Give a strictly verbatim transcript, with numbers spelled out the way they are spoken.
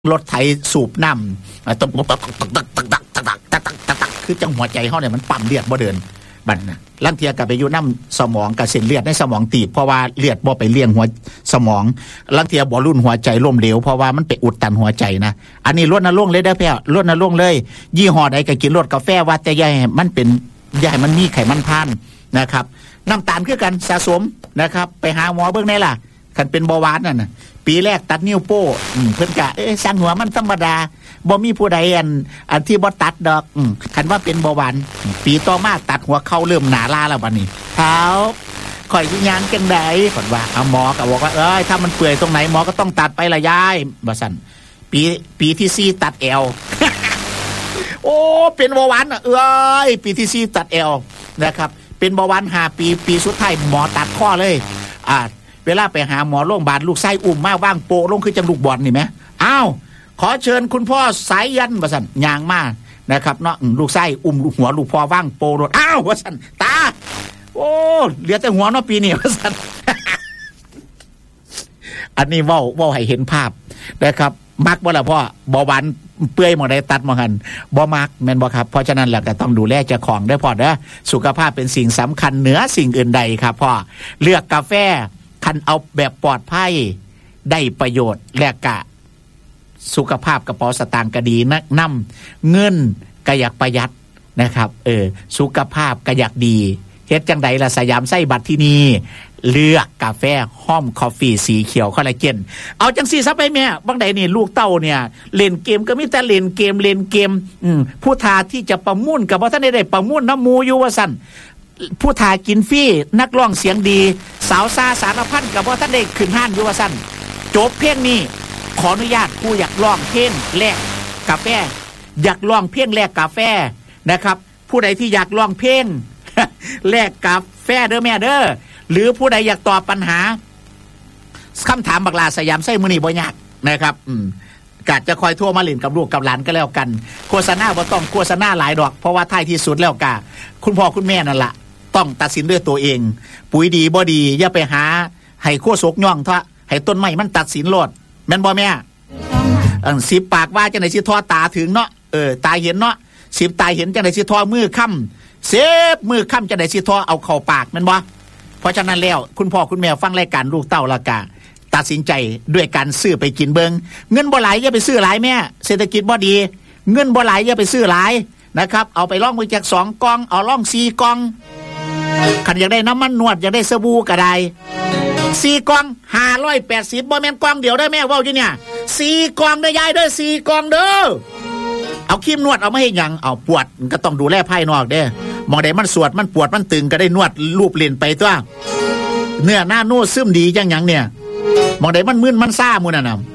รถไถสูบน้ำตบตักตักตักตักตักตักตักตักตักตักตักคือจังหัวใจเขาเนี่ยมันปั๊มเลือดบ่เดินบัดนะลังเทียกับไปอยู่น้ำสมองกับเส้นเลือดในสมองตีบเพราะว่าเลือดบ่ไปเลี้ยงหัวสมองลังเทียบ่รุ่นหัวใจล้มเหลวเพราะว่ามันไปอุดตันหัวใจนะอันนี้ลดนะล่วงเลยได้แพ้ลดนะล่วงเลยยี่ห้อใดก็กินรสกาแฟว่าแต่ใหญ่มันเป็นใหญ่มันมีไขมันพานนะครับน้ำตาลคือกันสะสมนะครับไปหาหมอเบิ่งได้ล่ะคันเป็นเบาหวานนั่นน่ะปีแรกตัดนิ้วโป้เพิ่นกะเอ้ยสร้างหัวมันธรรมดาบ่มีผู้ใดอันอันที่บ่ตัดดอกคันว่าเป็นเบาหวานปีต่อมาตัดหัวเข่าเริ่มหนาลาแล้วบัดนี้เท้าข่อยสิย่างจังได๋เพิ่นว่าเอาหมอก็บอกว่าเอ้ยถ้ามันเปื่อยตรงไหนหมอก็ต้องตัดไปละยายว่าซั่นปีปีที่สี่ตัดแอว โอ้เป็นเบาหวานเอ้ยปีที่สี่ตัดแอวนะครับเป็นเบาหวานห้าปีปีสุดท้ายหมอตัดข้อเลยอ่าเวลาไปหาหมอโรงพยาบาลลูกไส้อุ้มมาว่างโปลงคือจังลูกบอลนี่ไหมอ้าวขอเชิญคุณพ่อสายยันว่าสั่นยางมานะครับเนาะลูกไส้อุ้มลูกหัวลูกพ่อว่างโปรถอ้าวว่าสั่นตาโอ้เหลือแต่หัวเนาะปีนี้ว่าสั่น อันนี้เว้าเว้าให้เห็นภาพนะครับมักบ่ล่ะพ่อบ่หวานเปื่อยหมดได้ตัดหมดกันบ่มักแม่นบ่ครับเพราะฉะนั้นแล้วก็ต้องดูแลเจ้าของด้วยพ่อเด้อสุขภาพเป็นสิ่งสำคัญเหนือสิ่งอื่นใดครับพ่อเลือกกาแฟคันเอาแบบปลอดภัยได้ประโยชน์และกะสุขภาพกระเป๋าสตางค์ก็ดีนะนำเงินก็อยากประหยัดนะครับเออสุขภาพก็อยากดีเฮ็ดจังใดล่ะสยามไส้บัตรที่นี่เลือกกาแฟห้อมคอฟฟี่สีเขียวคอลลาเจนเอาจังซี่ซะไปแม่บางใดนี่ลูกเต้าเนี่ยเล่นเกมก็มีแต่เล่นเกมเล่นเกมอืมผู้ทาที่จะประมูลก็บ่ทันได้ประมูลน้ำมูอยู่ว่าซั่นผู้ทากินฟรีนักร้องเสียงดีสาวซาสารพันกับว่าท่านได้ขึ้นห้านอยู่ว่าสั้นจบเพลงนี้ขออนุญาตผู้อยากร้องเพลงแลกกาแฟอยากร้องเพลงแลกกาแฟนะครับผู้ใดที่อยากร้องเพลง แลกกาแฟเด้อแม่เด้อหรือผู้ใดอยากตอบปัญหาคำถามบักลาสยามไส้มื้อนี้บ่ยากนะครับอืมกะจะคอยโทรมาเล่นกับลูกกับหลานก็แล้วกันโฆษณาบ่ต้องโฆษณาหลายดอกเพราะว่าท้ายที่สุดแล้วกะคุณพ่อคุณแม่นั่นล่ะต้องตัดสินด้วยตัวเองปุ๋ยดีบ่ดีอย่าไปหาให้โคศกย่องเถอะให้ต้นไม้มันตัดสินโลดแม่นบ่แม่อันสิบปากว่าจังได๋สิทอตาถึงเนาะเออตาเห็นเนาะสิบตาเห็นจังได๋สิทอมือค่ำเสพมือค่ำจังได๋สิทอเอาเข้าปากแม่นบ่เพราะฉะนั้นแล้วคุณพ่อคุณแม่ฟังรายการลูกเต้าละกะตัดสินใจด้วยการซื้อไปกินเบิงเงินบ่หลายอย่าไปซื้อหลายแม่เศรษฐกิจบ่ดีเงินบ่หลายอย่าไปซื้อหลายนะครับเอาไปล่องมือจากสองกล่องเอาล่องสี่กล่องขันอยากได้น้ำมันนวดอยากได้สบู่ก็ได้สี่กล่องห้าร้อยแปดสิบบ่แม่นกล่องเดียวได้แม่เว้าอยู่เนี่ยสี่กล่องได้ยายเด้อสี่กล่องเด้อเอาครีมนวดเอามาให้หยังเอาปวดก็ต้องดูแลภายนอกเด้อมองได้มันสวดมันปวดมันตึงก็ได้นวดรูปเล่นไปตัวเนื้อหน้าโน้ซึมดีจังหยังเนี่ยมองได้มันมึนมันซ่ามื้อนั่นน่ะ